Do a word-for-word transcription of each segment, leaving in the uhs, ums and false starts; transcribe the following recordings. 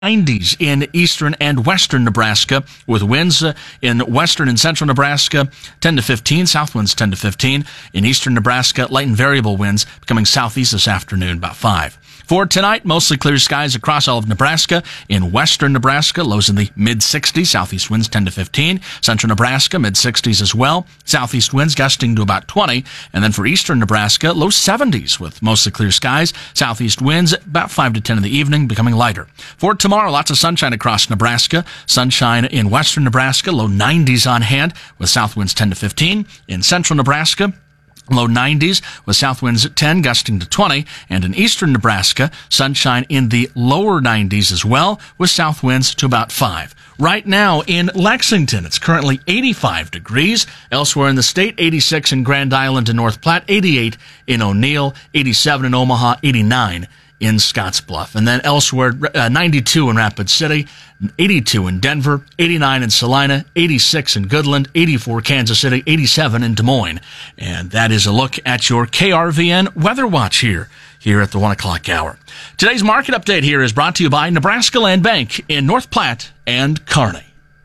nineties in eastern and western Nebraska, with winds uh, in western and central Nebraska ten to fifteen, south winds ten to fifteen. In eastern Nebraska, light and variable winds becoming southeast this afternoon, about five. For tonight, mostly clear skies across all of Nebraska. In western Nebraska, lows in the mid-sixties, southeast winds ten to fifteen. Central Nebraska, mid-sixties as well. Southeast winds gusting to about twenty. And then for eastern Nebraska, low seventies with mostly clear skies. Southeast winds about five to ten in the evening, becoming lighter. For tomorrow, lots of sunshine across Nebraska. Sunshine in western Nebraska, low nineties on hand with south winds ten to fifteen. In central Nebraska, low nineties with south winds at ten, gusting to twenty. And in eastern Nebraska, sunshine in the lower nineties as well, with south winds to about five. Right now in Lexington, it's currently eighty-five degrees. Elsewhere in the state, eighty-six in Grand Island and North Platte, eighty-eight in O'Neill, eighty-seven in Omaha, eighty-nine in Scottsbluff. And then elsewhere, uh, ninety-two in Rapid City, eighty-two in Denver, eighty-nine in Salina, eighty-six in Goodland, eighty-four Kansas City, eighty-seven in Des Moines. And that is a look at your K R V N Weather Watch here, here at the one o'clock hour. Today's market update here is brought to you by Nebraska Land Bank in North Platte and Kearney.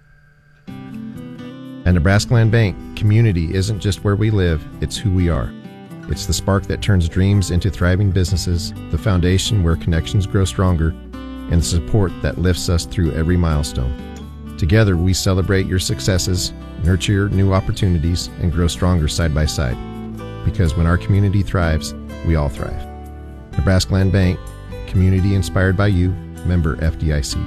At Nebraska Land Bank, community isn't just where we live, it's who we are. It's the spark that turns dreams into thriving businesses, the foundation where connections grow stronger, and the support that lifts us through every milestone. Together, we celebrate your successes, nurture new opportunities, and grow stronger side by side. Because when our community thrives, we all thrive. Nebraska Land Bank, community inspired by you, member F D I C.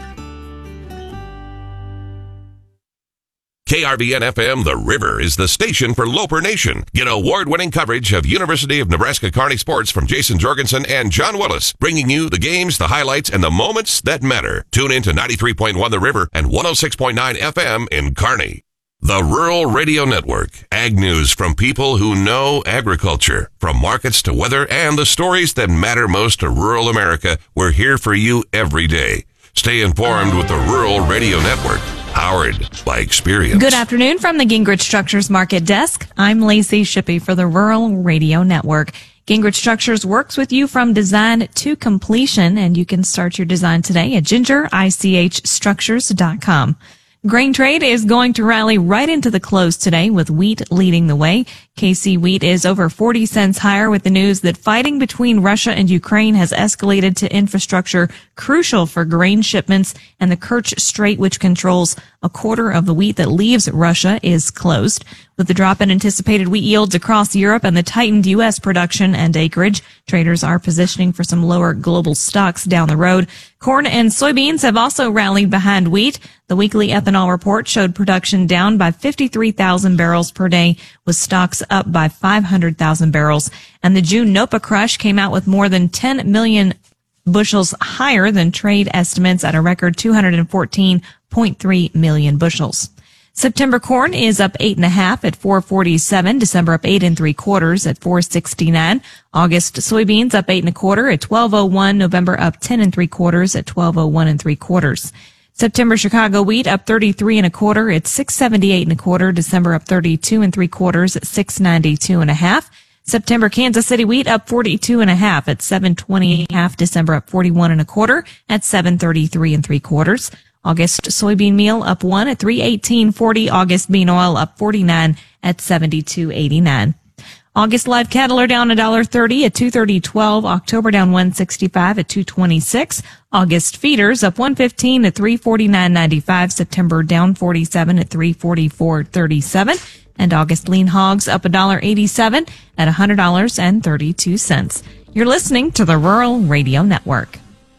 K R V N F M The River is the station for Loper Nation. Get award-winning coverage of University of Nebraska-Kearney sports from Jason Jorgensen and John Willis, bringing you the games, the highlights, and the moments that matter. Tune in to ninety-three point one The River and one oh six point nine F M in Kearney. The Rural Radio Network. Ag news from people who know agriculture. From markets to weather and the stories that matter most to rural America, we're here for you every day. Stay informed with the Rural Radio Network. Powered by experience. Good afternoon from the Gingrich Structures Market Desk. I'm Lacey Shippey for the Rural Radio Network. Gingrich Structures works with you from design to completion, and you can start your design today at ginger ich structures dot com. Grain trade is going to rally right into the close today with wheat leading the way. K C wheat is over forty cents higher with the news that fighting between Russia and Ukraine has escalated to infrastructure crucial for grain shipments, and the Kerch Strait, which controls a quarter of the wheat that leaves Russia, is closed. With the drop in anticipated wheat yields across Europe and the tightened U S production and acreage, traders are positioning for some lower global stocks down the road. Corn and soybeans have also rallied behind wheat. The weekly ethanol report showed production down by fifty-three thousand barrels per day, with stocks up by five hundred thousand barrels. And the June NOPA crush came out with more than ten million bushels higher than trade estimates at a record two hundred fourteen point three million bushels. September corn is up eight and a half at four forty-seven. December up eight and three quarters at four sixty-nine. August soybeans up eight and a quarter at twelve oh one. November up ten and three quarters at twelve oh one and three quarters. September Chicago wheat up thirty-three and a quarter at six seventy-eight and a quarter. December up thirty-two and three quarters at six ninety-two and a half. September Kansas City wheat up forty-two and a half at seven twenty and a half. December up forty-one and a quarter at seven thirty-three and three quarters. August soybean meal up one at three eighteen forty. August bean oil up forty-nine at seventy-two eighty-nine. August live cattle are down one dollar thirty at two thirty twelve. October down one sixty-five at two twenty-six. August feeders up one fifteen at three forty-nine ninety-five. September down forty-seven at three forty-four thirty-seven. And August lean hogs up one dollar eighty-seven at one hundred dollars and thirty-two cents. You're listening to the Rural Radio Network.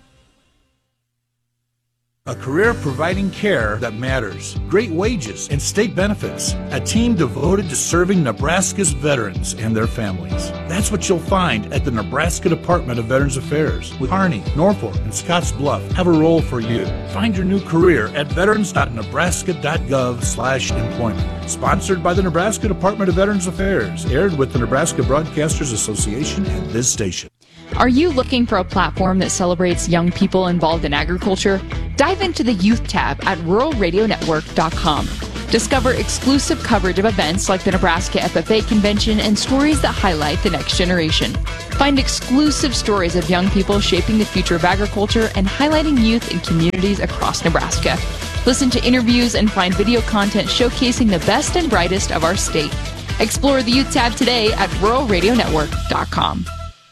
A career providing care that matters, great wages, and state benefits. A team devoted to serving Nebraska's veterans and their families. That's what you'll find at the Nebraska Department of Veterans Affairs. With Kearney, Norfolk, and Scottsbluff have a role for you. Find your new career at veterans dot nebraska dot gov slash employment. Sponsored by the Nebraska Department of Veterans Affairs. Aired with the Nebraska Broadcasters Association and this station. Are you looking for a platform that celebrates young people involved in agriculture? Dive into the Youth tab at rural radio network dot com. Discover exclusive coverage of events like the Nebraska F F A Convention and stories that highlight the next generation. Find exclusive stories of young people shaping the future of agriculture and highlighting youth in communities across Nebraska. Listen to interviews and find video content showcasing the best and brightest of our state. Explore the Youth tab today at rural radio network dot com.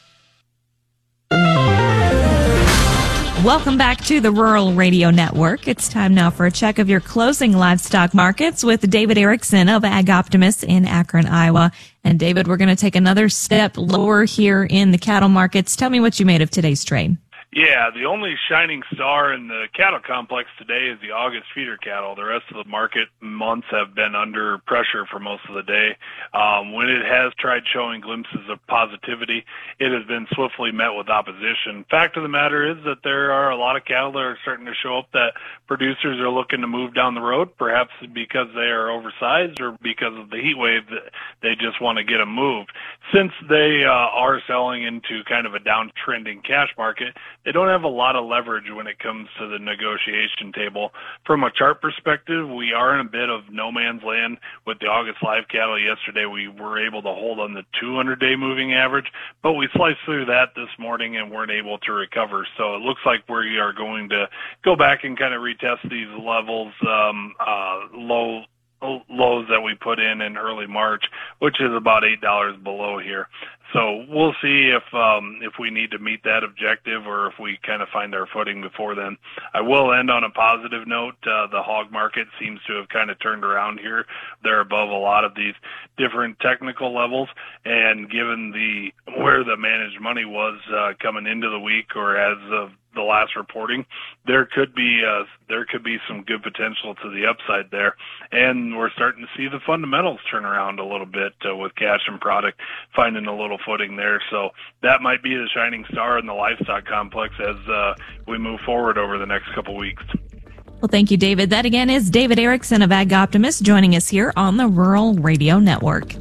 Welcome back to the Rural Radio Network. It's time now for a check of your closing livestock markets with David Erickson of Ag Optimist in Akron, Iowa. And David, we're going to take another step lower here in the cattle markets. Tell me what you made of today's trade. Yeah, the only shining star in the cattle complex today is the August feeder cattle. The rest of the market months have been under pressure for most of the day. Um, when it has tried showing glimpses of positivity, it has been swiftly met with opposition. Fact of the matter is that there are a lot of cattle that are starting to show up that producers are looking to move down the road, perhaps because they are oversized or because of the heat wave that they just want to get them moved. Since they uh, are selling into kind of a downtrending cash market, they don't have a lot of leverage when it comes to the negotiation table. From a chart perspective, we are in a bit of no man's land with the August live cattle. Yesterday, we were able to hold on the two hundred day moving average, but we sliced through that this morning and weren't able to recover. So it looks like we are going to go back and kind of retest these levels, um, uh, low lows that we put in in early March, which is about eight dollars below here. So we'll see if um, if we need to meet that objective or if we kind of find our footing before then. I will end on a positive note. Uh, the hog market seems to have kind of turned around here. They're above a lot of these different technical levels, and given the where the managed money was uh, coming into the week or as of the last reporting, there could be uh, there could be some good potential to the upside there, and we're starting to see the fundamentals turn around a little bit uh, with cash and product finding a little footing there. So that might be the shining star in the livestock complex as uh, we move forward over the next couple weeks. Well, thank you, David. That again is David Erickson of Ag Optimist joining us here on the Rural Radio Network.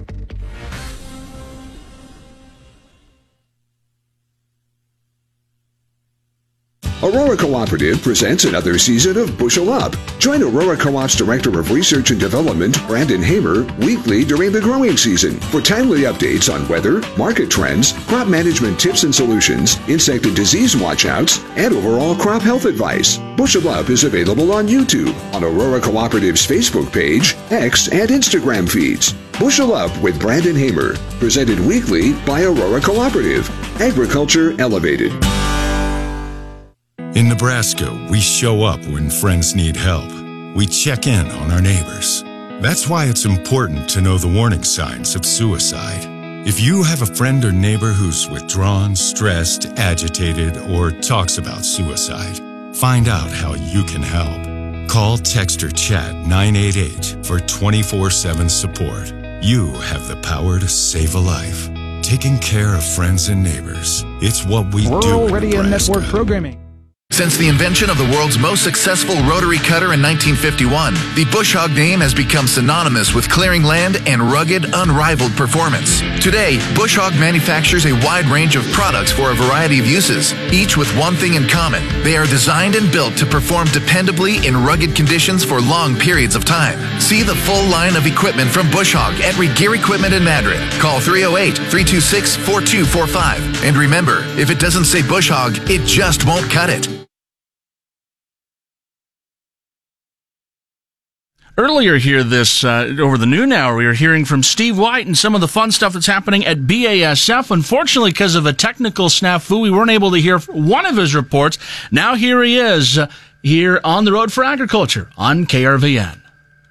Aurora Cooperative presents another season of Bushel Up. Join Aurora Co-op's Director of Research and Development, Brandon Hamer, weekly during the growing season for timely updates on weather, market trends, crop management tips and solutions, insect and disease watchouts, and overall crop health advice. Bushel Up is available on YouTube, on Aurora Cooperative's Facebook page, X, and Instagram feeds. Bushel Up with Brandon Hamer, presented weekly by Aurora Cooperative. Agriculture Elevated. In Nebraska, we show up when friends need help. We check in on our neighbors. That's why it's important to know the warning signs of suicide. If you have a friend or neighbor who's withdrawn, stressed, agitated, or talks about suicide, find out how you can help. Call, text, or chat nine eight eight for twenty-four seven support. You have the power to save a life. Taking care of friends and neighbors. It's what we Rural do in Radio Nebraska. Network programming. Since the invention of the world's most successful rotary cutter in nineteen fifty-one, the Bush Hog name has become synonymous with clearing land and rugged, unrivaled performance. Today, Bush Hog manufactures a wide range of products for a variety of uses, each with one thing in common. They are designed and built to perform dependably in rugged conditions for long periods of time. See the full line of equipment from Bush Hog at Regear Equipment in Madrid. Call three oh eight, three two six, four two four five. And remember, if it doesn't say Bush Hog, it just won't cut it. Earlier here this, uh, over the noon hour, we were hearing from Steve White and some of the fun stuff that's happening at B A S F. Unfortunately, because of a technical snafu, we weren't able to hear one of his reports. Now here he is, uh, here on the Road for Agriculture on K R V N.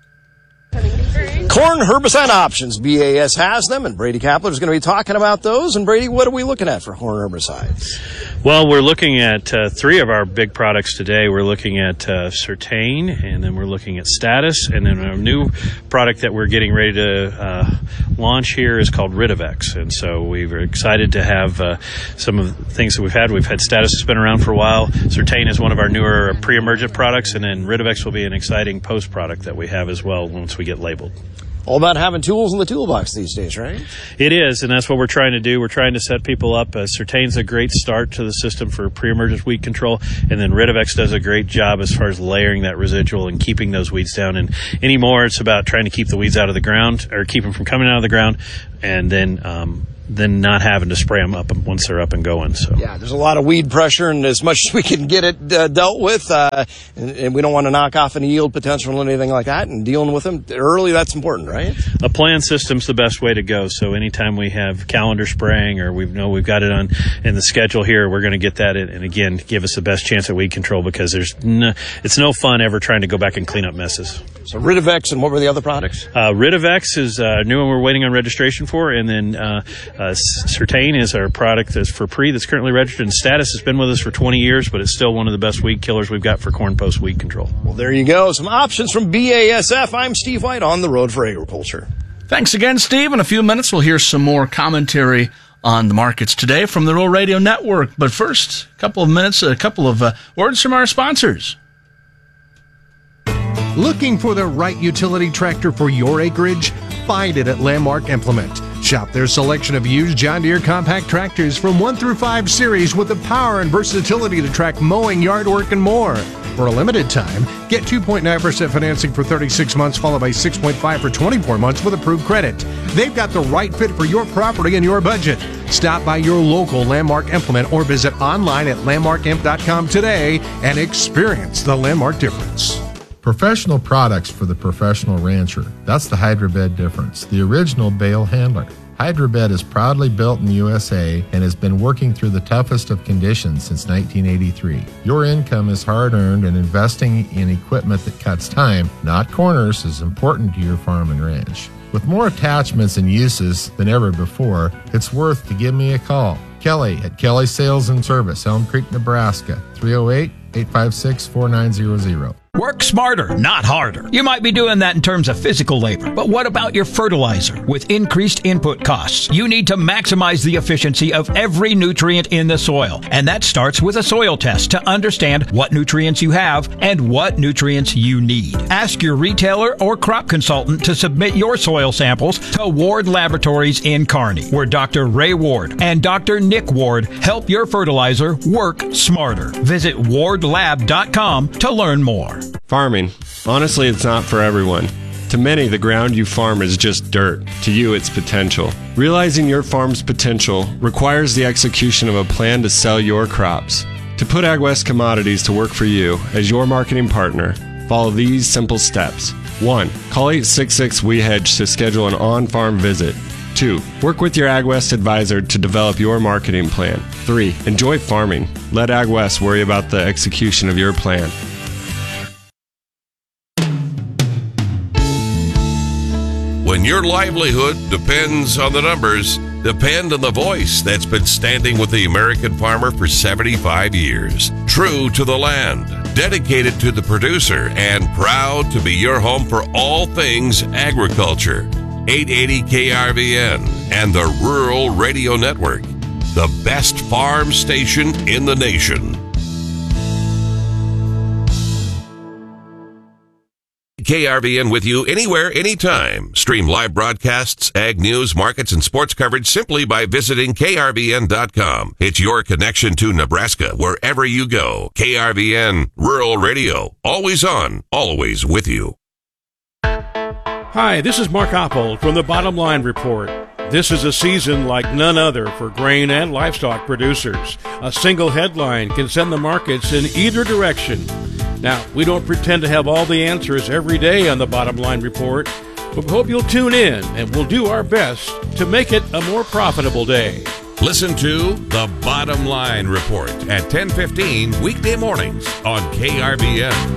Corn herbicide options. B A S has them, and Brady Kapler is going to be talking about those. And Brady, what are we looking at for corn herbicides? Well, we're looking at uh, three of our big products today. We're looking at uh, Certain, and then we're looking at Status, and then a new product that we're getting ready to uh, launch here is called Ridovex. And so we're excited to have uh, some of the things that we've had. We've had Status that's been around for a while. Certain is one of our newer pre-emergent products, and then Ridovex will be an exciting post product that we have as well once we get labeled. All about having tools in the toolbox these days, right? It is, and that's what we're trying to do. We're trying to set people up. Uh, Certain's a great start to the system for pre-emergent weed control, and then Ridovex does a great job as far as layering that residual and keeping those weeds down. And anymore, it's about trying to keep the weeds out of the ground, or keep them from coming out of the ground, and then um, then not having to spray them up once they're up and going. So yeah, there's a lot of weed pressure, and as much as we can get it uh, dealt with, uh, and, and we don't want to knock off any yield potential or anything like that, and dealing with them early, that's important, right? A plan system's the best way to go. So anytime we have calendar spraying, or we know we've got it on in the schedule here, we're going to get that in, and again, give us the best chance at weed control, because there's no, it's no fun ever trying to go back and clean up messes. So Ridovex, and what were the other products? Uh, Ridovex is a new one we're waiting on registration for, and then uh, uh, Certain is our product that's for pre that's currently registered, and Status has been with us for twenty years, but it's still one of the best weed killers we've got for corn post weed control. Well, there you go. Some options from B A S F. I'm Steve White on the Road for Agriculture. Thanks again, Steve. In a few minutes, we'll hear some more commentary on the markets today from the Rural Radio Network. But first, a couple of minutes, a couple of uh, words from our sponsors. Looking for the right utility tractor for your acreage? Find it at Landmark Implement. Shop their selection of used John Deere compact tractors from one through five series with the power and versatility to track mowing, yard work, and more. For a limited time, get two point nine percent financing for thirty-six months, followed by six point five for twenty-four months with approved credit. They've got the right fit for your property and your budget. Stop by your local Landmark Implement or visit online at landmark imp dot com today and experience the Landmark difference. Professional products for the professional rancher. That's the Hydrobed difference, the original bale handler. Hydrobed is proudly built in the U S A and has been working through the toughest of conditions since nineteen eighty-three. Your income is hard-earned, and investing in equipment that cuts time, not corners, is important to your farm and ranch. With more attachments and uses than ever before, it's worth to give me a call. Kelly at Kelly Sales and Service, Elm Creek, Nebraska, three oh eight, eight five six, four nine zero zero. Work smarter, not harder. You might be doing that in terms of physical labor, but what about your fertilizer? With increased input costs, you need to maximize the efficiency of every nutrient in the soil, and that starts with a soil test to understand what nutrients you have and what nutrients you need. Ask your retailer or crop consultant to submit your soil samples to Ward Laboratories in Kearney, where Doctor Ray Ward and Doctor Nick Ward help your fertilizer work smarter. Visit ward lab dot com to learn more. Farming. Honestly, it's not for everyone. To many, the ground you farm is just dirt. To you, it's potential. Realizing your farm's potential requires the execution of a plan to sell your crops. To put AgWest Commodities to work for you as your marketing partner, follow these simple steps. One. Call eight six six, W E hedge to schedule an on-farm visit. Two. Work with your AgWest advisor to develop your marketing plan. Three. Enjoy farming. Let AgWest worry about the execution of your plan. When your livelihood depends on the numbers, depend on the voice that's been standing with the American farmer for seventy-five years. True to the land, dedicated to the producer, and proud to be your home for all things agriculture. eight eighty K R V N and the Rural Radio Network, the best farm station in the nation. K R V N with you anywhere, anytime. Stream live broadcasts, ag news, markets, and sports coverage simply by visiting K R V N dot com. It's your connection to Nebraska wherever you go. K R V N, Rural Radio, always on, always with you. Hi, this is Mark Oppold from the Bottom Line Report. This is a season like none other for grain and livestock producers. A single headline can send the markets in either direction. Now, we don't pretend to have all the answers every day on the Bottom Line Report, but we hope you'll tune in, and we'll do our best to make it a more profitable day. Listen to The Bottom Line Report at ten fifteen weekday mornings on K R V N.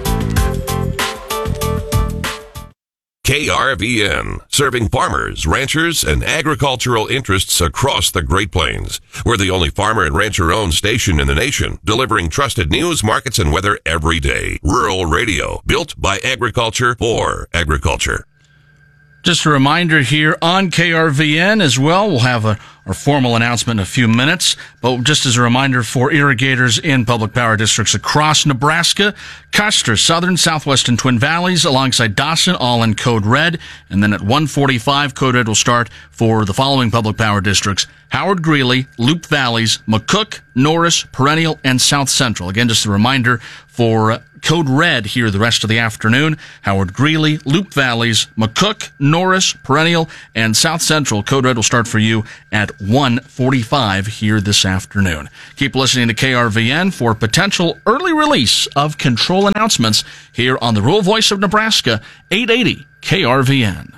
K R V N, serving farmers, ranchers, and agricultural interests across the Great Plains. We're the only farmer and rancher-owned station in the nation, delivering trusted news, markets, and weather every day. Rural Radio, built by agriculture for agriculture. Just a reminder here on K R V N as well, we'll have a our formal announcement in a few minutes. But just as a reminder for irrigators in public power districts across Nebraska, Custer, Southern, Southwest, and Twin Valleys, alongside Dawson, all in Code Red. And then at one forty-five, Code Red will start for the following public power districts: Howard, Greeley, Loup Valleys, McCook, Norris, Perennial, and South Central. Again, just a reminder for Code Red here the rest of the afternoon: Howard, Greeley, Loup Valleys, McCook, Norris, Perennial, and South Central. Code Red will start for you at one forty-five here this afternoon. Keep listening to K R V N for potential early release of control announcements here on the Rural Voice of Nebraska, eight eighty K R V N.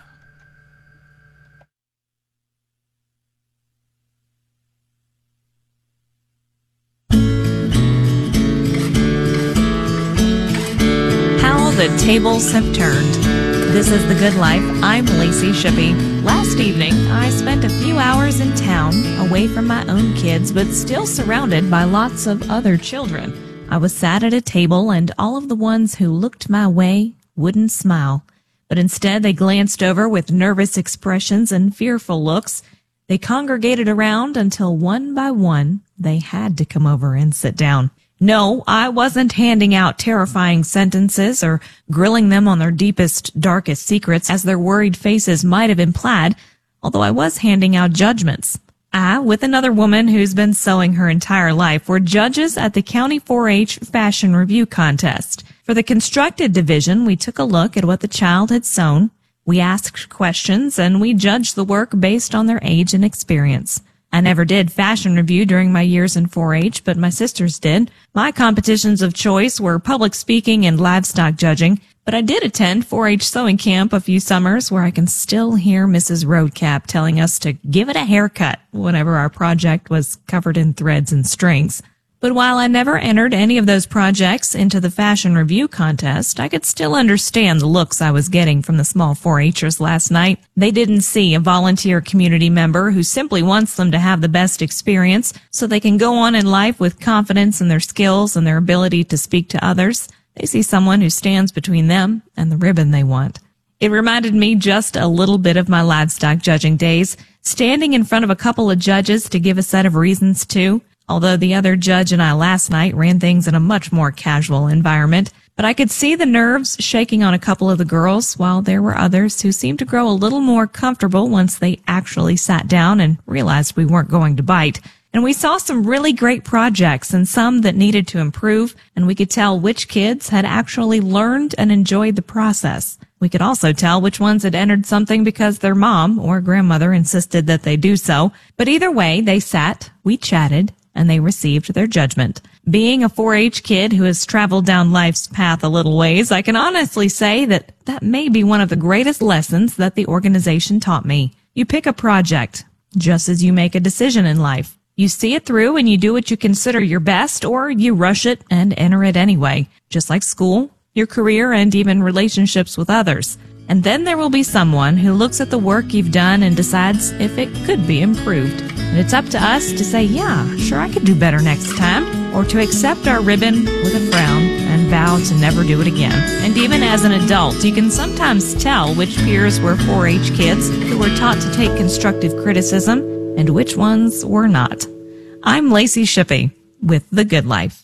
The tables have turned. This is The Good Life. I'm Lacey Shippey. Last evening, I spent a few hours in town, away from my own kids, but still surrounded by lots of other children. I was sat at a table, and all of the ones who looked my way wouldn't smile. But instead, they glanced over with nervous expressions and fearful looks. They congregated around until one by one, they had to come over and sit down. No, I wasn't handing out terrifying sentences or grilling them on their deepest, darkest secrets, as their worried faces might have implied, although I was handing out judgments. I, with another woman who's been sewing her entire life, were judges at the County four H Fashion Review Contest. For the constructed division, we took a look at what the child had sewn, we asked questions, and we judged the work based on their age and experience. I never did fashion review during my years in four H, but my sisters did. My competitions of choice were public speaking and livestock judging, but I did attend four H sewing camp a few summers where I can still hear Missus Roadcap telling us to give it a haircut whenever our project was covered in threads and strings. But while I never entered any of those projects into the fashion review contest, I could still understand the looks I was getting from the small four H'ers last night. They didn't see a volunteer community member who simply wants them to have the best experience so they can go on in life with confidence in their skills and their ability to speak to others. They see someone who stands between them and the ribbon they want. It reminded me just a little bit of my livestock judging days, standing in front of a couple of judges to give a set of reasons to. Although the other judge and I last night ran things in a much more casual environment, but I could see the nerves shaking on a couple of the girls, while there were others who seemed to grow a little more comfortable once they actually sat down and realized we weren't going to bite. And we saw some really great projects and some that needed to improve, and we could tell which kids had actually learned and enjoyed the process. We could also tell which ones had entered something because their mom or grandmother insisted that they do so. But either way, they sat, we chatted, and they received their judgment. Being a four H kid who has traveled down life's path a little ways, I can honestly say that that may be one of the greatest lessons that the organization taught me. You pick a project, just as you make a decision in life. You see it through and you do what you consider your best, or you rush it and enter it anyway, just like school, your career, and even relationships with others. And then there will be someone who looks at the work you've done and decides if it could be improved. And it's up to us to say, yeah, sure, I could do better next time, or to accept our ribbon with a frown and vow to never do it again. And even as an adult, you can sometimes tell which peers were four H kids who were taught to take constructive criticism and which ones were not. I'm Lacey Shippey with The Good Life.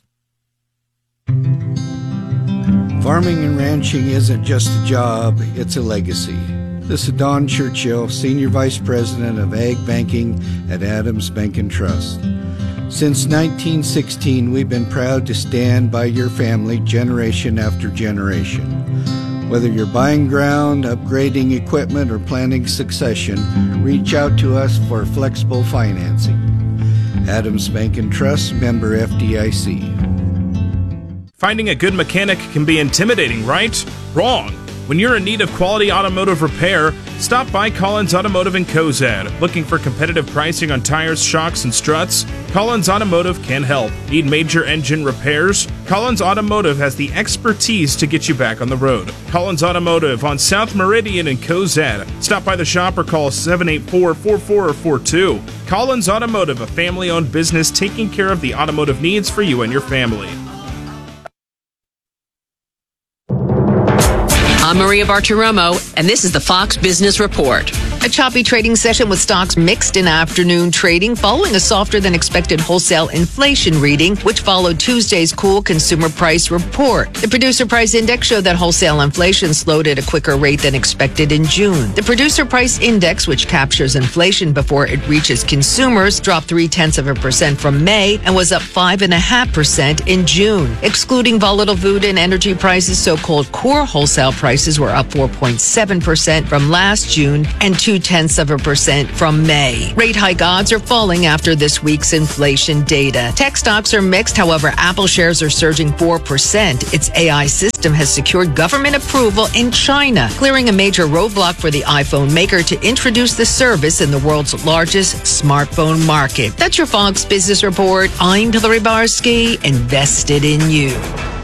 Farming and ranching isn't just a job, it's a legacy. This is Don Churchill, Senior Vice President of Ag Banking at Adams Bank and Trust. Since nineteen sixteen, we've been proud to stand by your family generation after generation. Whether you're buying ground, upgrading equipment, or planning succession, reach out to us for flexible financing. Adams Bank and Trust, member F D I C. Finding a good mechanic can be intimidating, right? Wrong. When you're in need of quality automotive repair, stop by Collins Automotive in Cozad. Looking for competitive pricing on tires, shocks, and struts? Collins Automotive can help. Need major engine repairs? Collins Automotive has the expertise to get you back on the road. Collins Automotive on South Meridian in Cozad. Stop by the shop or call seven eight four, four four four two. Collins Automotive, a family-owned business taking care of the automotive needs for you and your family. I'm Maria Bartiromo, and this is the Fox Business Report. A choppy trading session with stocks mixed in afternoon trading following a softer than expected wholesale inflation reading, which followed Tuesday's cool consumer price report. The producer price index showed that wholesale inflation slowed at a quicker rate than expected in June. The producer price index, which captures inflation before it reaches consumers, dropped three tenths of a percent from May and was up five and a half percent in June. Excluding volatile food and energy prices, so-called core wholesale prices were up four point seven percent from last June and two tenths of a percent from May. Rate hike odds are falling after this week's inflation data. Tech stocks are mixed. However, Apple shares are surging four percent. Its A I system has secured government approval in China, clearing a major roadblock for the iPhone maker to introduce the service in the world's largest smartphone market. That's your Fox Business Report. I'm Hillary Barsky, invested in you.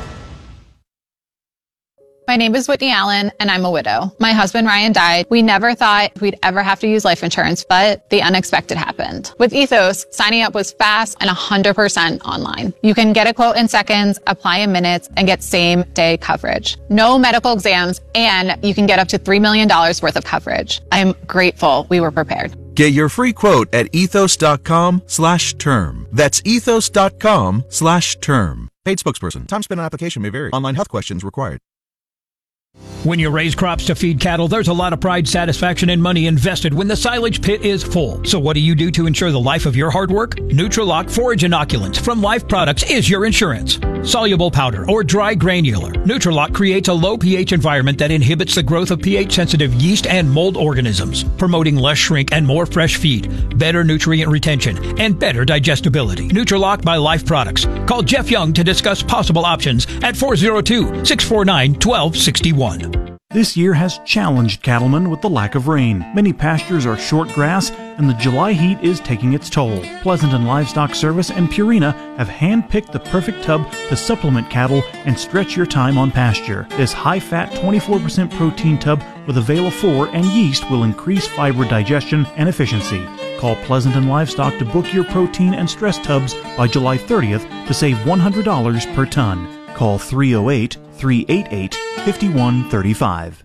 My name is Whitney Allen, and I'm a widow. My husband, Ryan, died. We never thought we'd ever have to use life insurance, but the unexpected happened. With Ethos, signing up was fast and one hundred percent online. You can get a quote in seconds, apply in minutes, and get same-day coverage. No medical exams, and you can get up to three million dollars worth of coverage. I'm grateful we were prepared. Get your free quote at ethos.com slash term. That's ethos.com slash term. Paid spokesperson. Time spent on application may vary. Online health questions required. When you raise crops to feed cattle, there's a lot of pride, satisfaction, and money invested when the silage pit is full. So what do you do to ensure the life of your hard work? Nutrilock Forage Inoculants from Life Products is your insurance. Soluble powder or dry granular, Nutrilock creates a low pH environment that inhibits the growth of pH-sensitive yeast and mold organisms, promoting less shrink and more fresh feed, better nutrient retention, and better digestibility. Nutrilock by Life Products. Call Jeff Young to discuss possible options at four oh two, six four nine, one two six one. This year has challenged cattlemen with the lack of rain. Many pastures are short grass, and the July heat is taking its toll. Pleasanton Livestock Service and Purina have hand-picked the perfect tub to supplement cattle and stretch your time on pasture. This high-fat, twenty-four percent protein tub with Avela four and yeast will increase fiber digestion and efficiency. Call Pleasanton Livestock to book your protein and stress tubs by July thirtieth to save one hundred dollars per ton. Call three oh eight, three eight eight, five one three five.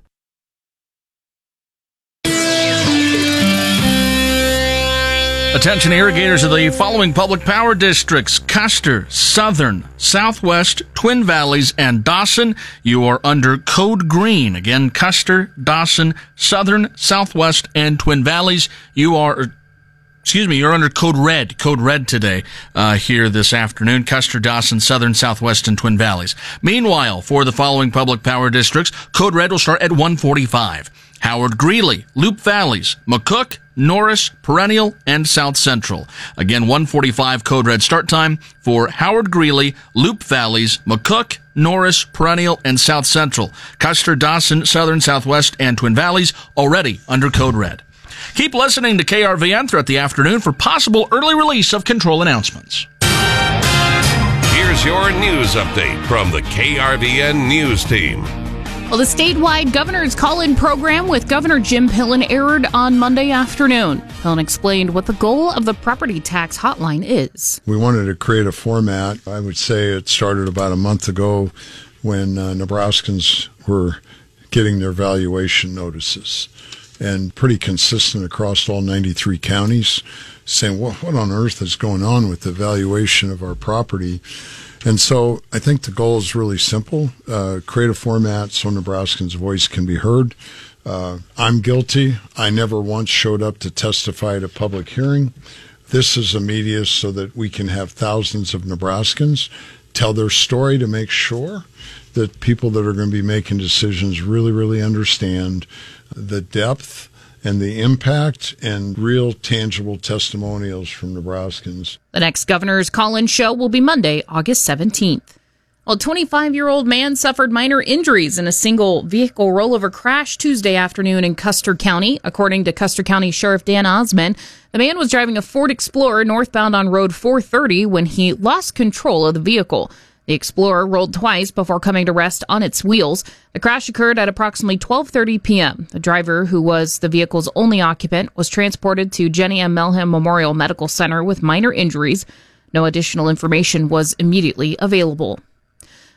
Attention irrigators of the following public power districts: Custer, Southern, Southwest, Twin Valleys, and Dawson. You are under Code Green. Again, Custer, Dawson, Southern, Southwest, and Twin Valleys. You are... Excuse me, you're under Code Red, Code Red today, uh, here this afternoon. Custer, Dawson, Southern, Southwest, and Twin Valleys. Meanwhile, for the following public power districts, Code Red will start at one forty-five. Howard, Greeley, Loop Valleys, McCook, Norris, Perennial, and South Central. Again, one forty-five Code Red start time for Howard, Greeley, Loop Valleys, McCook, Norris, Perennial, and South Central. Custer, Dawson, Southern, Southwest, and Twin Valleys already under Code Red. Keep listening to K R V N throughout the afternoon for possible early release of control announcements. Here's your news update from the K R V N News Team. Well, the statewide governor's call-in program with Governor Jim Pillen aired on Monday afternoon. Pillen explained what the goal of the property tax hotline is. We wanted to create a format. I would say it started about a month ago when uh, Nebraskans were getting their valuation notices. And pretty consistent across all ninety-three counties, saying, well, what on earth is going on with the valuation of our property? And so I think the goal is really simple. Uh, create a format so Nebraskans' voice can be heard. Uh, I'm guilty. I never once showed up to testify at a public hearing. This is a media so that we can have thousands of Nebraskans tell their story to make sure that people that are going to be making decisions really, really understand the depth and the impact and real tangible testimonials from Nebraskans. The next governor's call-in show will be Monday, August seventeenth. A twenty-five-year-old man suffered minor injuries in a single vehicle rollover crash Tuesday afternoon in Custer County. According to Custer County Sheriff Dan Osman, the man was driving a Ford Explorer northbound on Road four thirty when he lost control of the vehicle. The Explorer rolled twice before coming to rest on its wheels. The crash occurred at approximately twelve thirty p.m. The driver, who was the vehicle's only occupant, was transported to Jenny M. Melham Memorial Medical Center with minor injuries. No additional information was immediately available.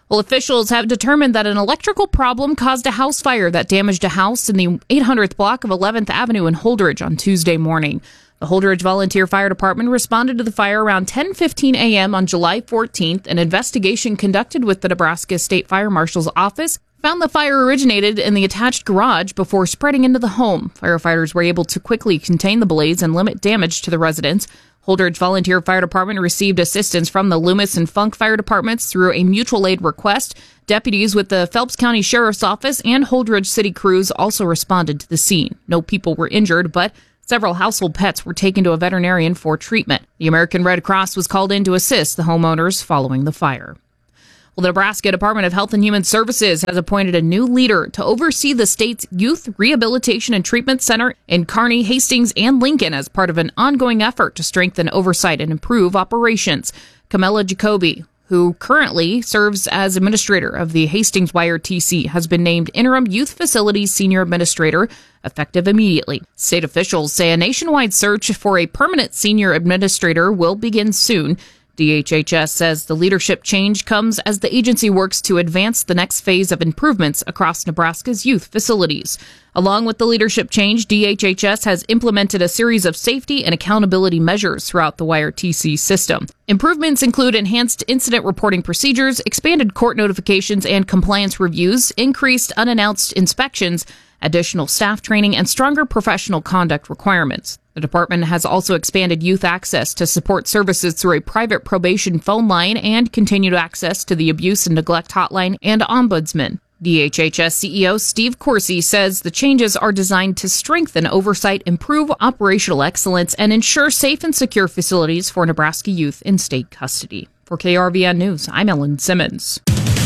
Well, officials have determined that an electrical problem caused a house fire that damaged a house in the eight hundredth block of eleventh Avenue in Holdridge on Tuesday morning. The Holdridge Volunteer Fire Department responded to the fire around ten fifteen a.m. on July fourteenth. An investigation conducted with the Nebraska State Fire Marshal's office found the fire originated in the attached garage before spreading into the home. Firefighters were able to quickly contain the blaze and limit damage to the residents. Holdridge Volunteer Fire Department received assistance from the Loomis and Funk Fire Departments through a mutual aid request. Deputies with the Phelps County Sheriff's Office and Holdridge City crews also responded to the scene. No people were injured, but several household pets were taken to a veterinarian for treatment. The American Red Cross was called in to assist the homeowners following the fire. Well, the Nebraska Department of Health and Human Services has appointed a new leader to oversee the state's Youth Rehabilitation and Treatment Center in Kearney, Hastings, and Lincoln as part of an ongoing effort to strengthen oversight and improve operations. Camilla Jacoby, who currently serves as administrator of the Hastings Y R T C, has been named Interim Youth Facilities Senior Administrator, effective immediately. State officials say a nationwide search for a permanent senior administrator will begin soon. D H H S says the leadership change comes as the agency works to advance the next phase of improvements across Nebraska's youth facilities. Along with the leadership change, D H H S has implemented a series of safety and accountability measures throughout the Y R T C system. Improvements include enhanced incident reporting procedures, expanded court notifications and compliance reviews, increased unannounced inspections, additional staff training, and stronger professional conduct requirements. The department has also expanded youth access to support services through a private probation phone line and continued access to the abuse and neglect hotline and ombudsman. D H H S C E O Steve Coursey says the changes are designed to strengthen oversight, improve operational excellence, and ensure safe and secure facilities for Nebraska youth in state custody. For K R V N News, I'm Ellen Simmons.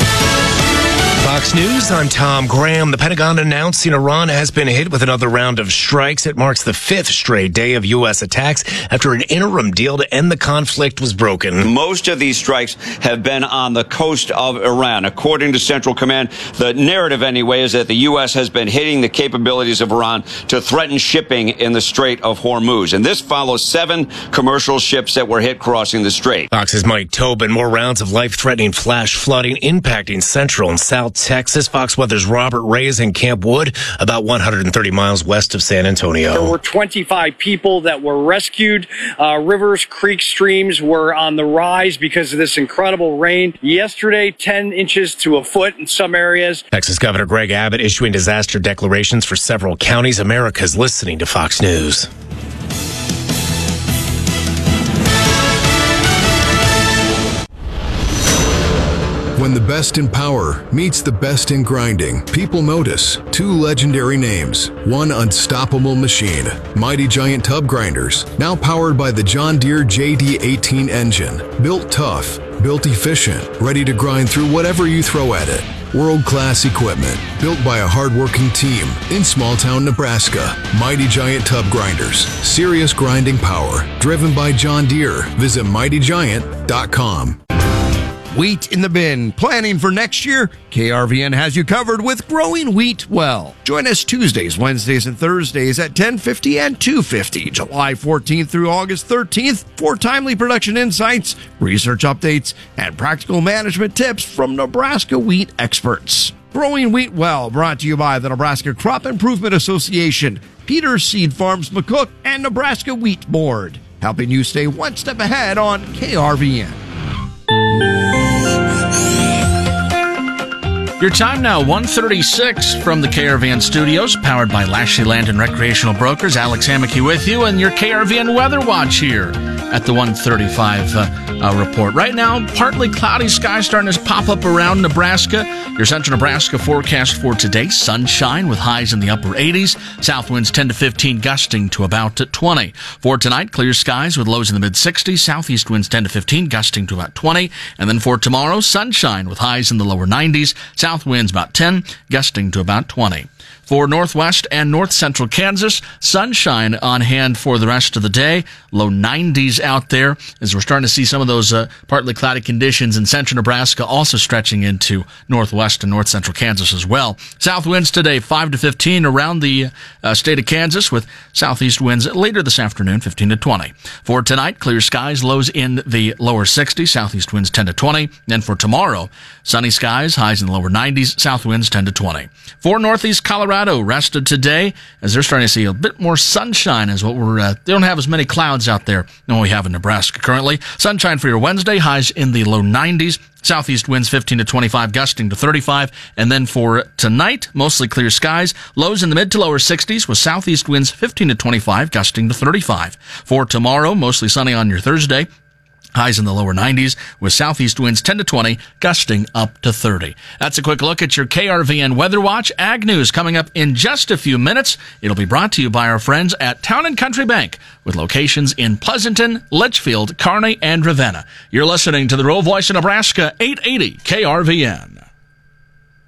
Fox News, I'm Tom Graham. The Pentagon announcing Iran has been hit with another round of strikes. It marks the fifth straight day of U S attacks after an interim deal to end the conflict was broken. Most of these strikes have been on the coast of Iran. According to Central Command, the narrative anyway is that the U S has been hitting the capabilities of Iran to threaten shipping in the Strait of Hormuz. And this follows seven commercial ships that were hit crossing the strait. Fox's Mike Tobin, more rounds of life-threatening flash flooding impacting central and south Texas. Fox Weather's Robert Ray is in Camp Wood, about one hundred thirty miles west of San Antonio. There were twenty-five people that were rescued. Uh, rivers, creeks, streams were on the rise because of this incredible rain. Yesterday, ten inches to a foot in some areas. Texas Governor Greg Abbott issuing disaster declarations for several counties. America's listening to Fox News. When the best in power meets the best in grinding, people notice two legendary names, one unstoppable machine, Mighty Giant Tub Grinders, now powered by the John Deere J D eighteen engine. Built tough, built efficient, ready to grind through whatever you throw at it. World-class equipment, built by a hard-working team in small-town Nebraska. Mighty Giant Tub Grinders, serious grinding power, driven by John Deere. Visit mighty giant dot com. Wheat in the bin. Planning for next year? K R V N has you covered with Growing Wheat Well. Join us Tuesdays, Wednesdays, and Thursdays at ten fifty and two fifty, July fourteenth through August thirteenth for timely production insights, research updates, and practical management tips from Nebraska wheat experts. Growing Wheat Well, brought to you by the Nebraska Crop Improvement Association, Peters Seed Farms McCook, and Nebraska Wheat Board, helping you stay one step ahead on K R V N. Your time now, one thirty-six from the K R V N studios, powered by Lashley Land and Recreational Brokers. Alex Hammocky with you, and your K R V N Weather Watch here at the one thirty-five uh, uh, report. Right now, partly cloudy skies starting to pop up around Nebraska. Your central Nebraska forecast for today, sunshine with highs in the upper eighties. South winds ten to fifteen, gusting to about twenty. For tonight, clear skies with lows in the mid-sixties. Southeast winds ten to fifteen, gusting to about twenty. And then for tomorrow, sunshine with highs in the lower nineties. South winds about ten, gusting to about twenty. For northwest and north central Kansas, sunshine on hand for the rest of the day. Low nineties out there as we're starting to see some of those uh, partly cloudy conditions in central Nebraska also stretching into northwest and north central Kansas as well. South winds today five to fifteen around the uh, state of Kansas, with southeast winds later this afternoon fifteen to twenty. For tonight, clear skies, lows in the lower sixties, southeast winds ten to twenty. And for tomorrow, sunny skies, highs in the lower nineties, south winds ten to twenty. For northeast Colorado, rested today as they're starting to see a bit more sunshine as what we're, uh, they don't have as many clouds out there than we have in Nebraska currently. Sunshine for your Wednesday, highs in the low nineties, southeast winds fifteen to twenty-five, gusting to thirty-five. And then for tonight, mostly clear skies, lows in the mid to lower sixties with southeast winds fifteen to twenty-five, gusting to thirty-five. For tomorrow, mostly sunny on your Thursday, highs in the lower nineties with southeast winds ten to twenty, gusting up to thirty. That's a quick look at your K R V N Weather Watch. Ag News coming up in just a few minutes. It'll be brought to you by our friends at Town and Country Bank with locations in Pleasanton, Litchfield, Kearney, and Ravenna. You're listening to the Rural Voice of Nebraska, eight eighty K R V N.